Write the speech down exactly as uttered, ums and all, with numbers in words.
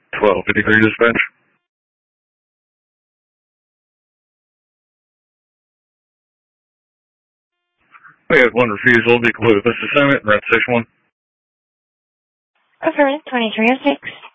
twelve fifty-three dispatch. We have one refusal, be complete with this assignment, route six one. Affirmative, twenty-three oh six.